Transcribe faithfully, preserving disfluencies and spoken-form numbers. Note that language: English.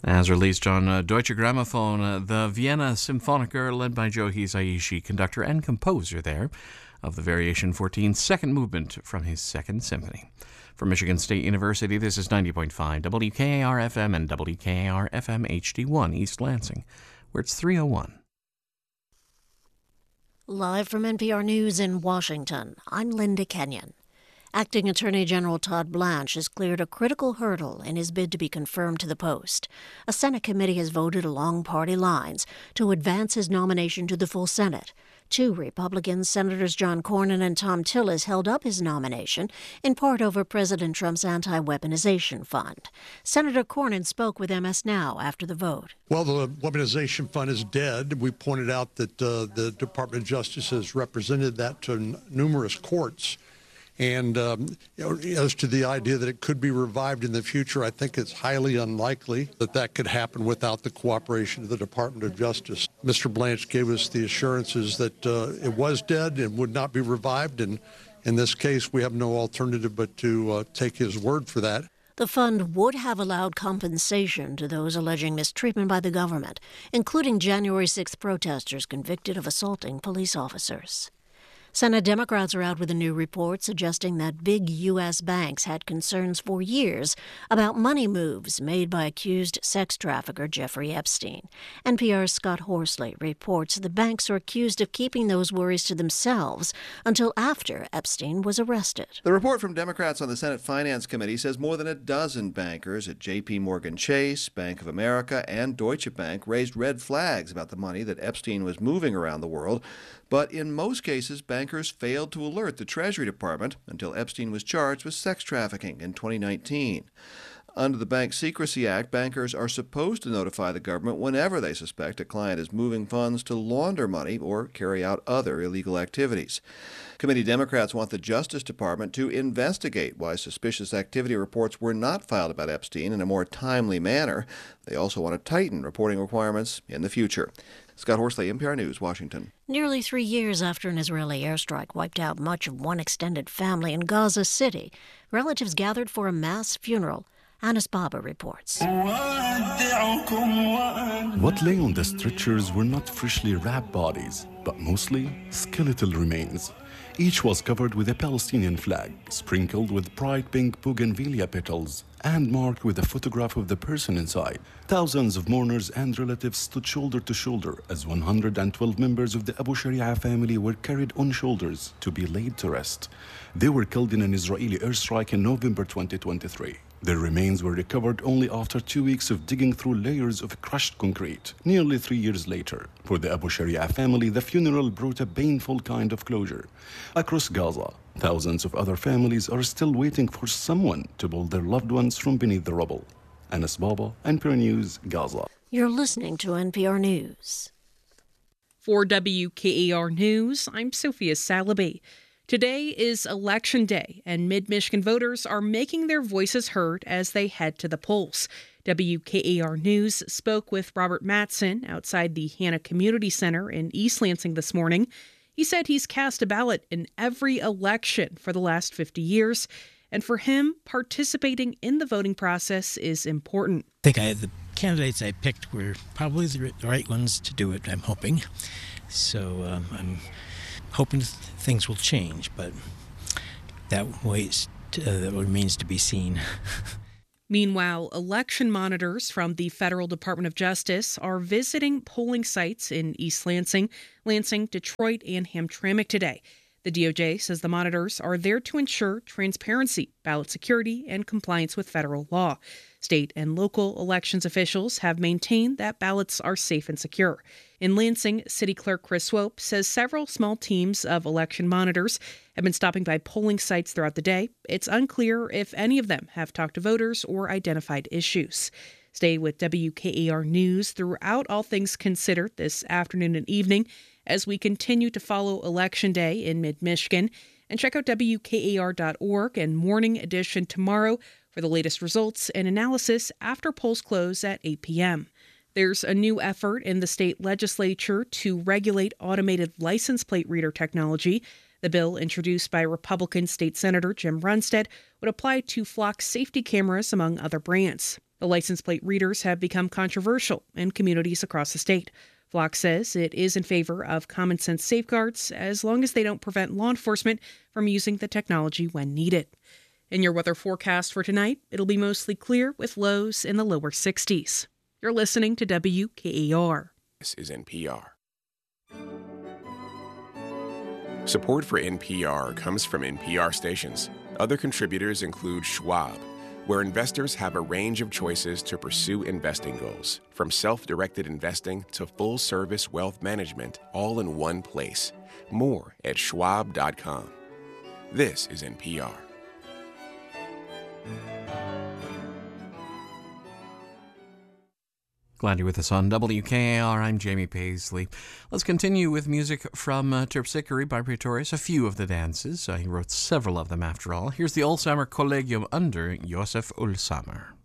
As released on uh, Deutsche Grammophon, uh, the Vienna Symphoniker, led by Joe Hisaishi, conductor and composer there, of the Variation fourteen second movement from his Second Symphony. From Michigan State University, this is ninety point five W K A R F M and W K A R F M H D one East Lansing, where it's three oh one. Live from N P R News in Washington, I'm Linda Kenyon. Acting Attorney General Todd Blanche has cleared a critical hurdle in his bid to be confirmed to the post. A Senate committee has voted along party lines to advance his nomination to the full Senate. Two Republicans, Senators John Cornyn and Thom Tillis, held up his nomination, in part over President Trump's anti-weaponization fund. Senator Cornyn spoke with M S Now after the vote. Well, the weaponization fund is dead. We pointed out that uh, the Department of Justice has represented that to n- numerous courts. And um, you know, as to the idea that it could be revived in the future, I think it's highly unlikely that that could happen without the cooperation of the Department of Justice. Mister Blanche gave us the assurances that uh, it was dead and would not be revived. And in this case, we have no alternative but to uh, take his word for that. The fund would have allowed compensation to those alleging mistreatment by the government, including January sixth protesters convicted of assaulting police officers. Senate Democrats are out with a new report suggesting that big U S banks had concerns for years about money moves made by accused sex trafficker Jeffrey Epstein. N P R's Scott Horsley reports the banks are accused of keeping those worries to themselves until after Epstein was arrested. The report from Democrats on the Senate Finance Committee says more than a dozen bankers at J P Morgan Chase, Bank of America, and Deutsche Bank raised red flags about the money that Epstein was moving around the world. But in most cases, bankers failed to alert the Treasury Department until Epstein was charged with sex trafficking in twenty nineteen. Under the Bank Secrecy Act, bankers are supposed to notify the government whenever they suspect a client is moving funds to launder money or carry out other illegal activities. Committee Democrats want the Justice Department to investigate why suspicious activity reports were not filed about Epstein in a more timely manner. They also want to tighten reporting requirements in the future. Scott Horsley, N P R News, Washington. Nearly three years after an Israeli airstrike wiped out much of one extended family in Gaza City, relatives gathered for a mass funeral. Anas Baba reports. What lay on the stretchers were not freshly wrapped bodies, but mostly skeletal remains. Each was covered with a Palestinian flag, sprinkled with bright pink bougainvillea petals, and marked with a photograph of the person inside. Thousands of mourners and relatives stood shoulder to shoulder as one hundred twelve members of the Abu Sharia family were carried on shoulders to be laid to rest. They were killed in an Israeli airstrike in November twenty twenty-three. Their remains were recovered only after two weeks of digging through layers of crushed concrete, nearly three years later. For the Abu Sharia family, the funeral brought a painful kind of closure. Across Gaza, thousands of other families are still waiting for someone to pull their loved ones from beneath the rubble. Anas Baba, N P R News, Gaza. You're listening to N P R News. For W K A R News, I'm Sophia Salaby. Today is Election Day, and Mid-Michigan voters are making their voices heard as they head to the polls. W K A R News spoke with Robert Matson outside the Hannah Community Center in East Lansing this morning. He said he's cast a ballot in every election for the last fifty years, and for him, participating in the voting process is important. I think I, the candidates I picked were probably the right ones to do it, I'm hoping. So um, I'm hoping things will change, but that waits to, uh, that remains to be seen. Meanwhile, election monitors from the Federal Department of Justice are visiting polling sites in East Lansing, Lansing, Detroit, and Hamtramck today. The D O J says the monitors are there to ensure transparency, ballot security, and compliance with federal law. State and local elections officials have maintained that ballots are safe and secure. In Lansing, City Clerk Chris Swope says several small teams of election monitors have been stopping by polling sites throughout the day. It's unclear if any of them have talked to voters or identified issues. Stay with W K A R News throughout All Things Considered this afternoon and evening as we continue to follow Election Day in mid-Michigan. And check out W K A R dot org and Morning Edition tomorrow for the latest results and analysis after polls close at eight p.m. There's a new effort in the state legislature to regulate automated license plate reader technology. The The bill, introduced by Republican State Senator Jim Runstead, would apply to Flock safety cameras, among other brands. The license plate readers have become controversial in communities across the state. Flock says it is in favor of common sense safeguards as long as they don't prevent law enforcement from using the technology when needed. In your weather forecast for tonight, it'll be mostly clear with lows in the lower sixties. You're listening to W K A R. This is N P R. Support for N P R comes from N P R stations. Other contributors include Schwab, where investors have a range of choices to pursue investing goals, from self-directed investing to full-service wealth management, all in one place. More at schwab dot com. This is N P R. Glad you're with us on W K A R. I'm Jamie Paisley. Let's continue with music from uh, Terpsichore by Praetorius, a few of the dances. Uh, he wrote several of them after all. Here's the Ulsamer Collegium under Josef Ulsamer.